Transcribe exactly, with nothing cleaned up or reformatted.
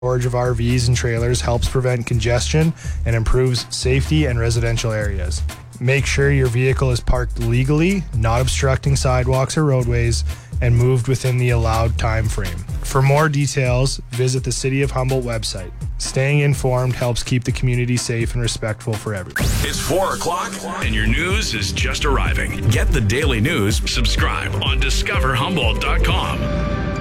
Storage of R Vs and trailers helps prevent congestion and improves safety in residential areas. Make sure your vehicle is parked legally, not obstructing sidewalks or roadways, and moved within the allowed time frame. For more details, visit the City of Humboldt website. Staying informed helps keep the community safe and respectful for everyone. It's four o'clock and your news is just arriving. Get the daily news, subscribe on discover humboldt dot com.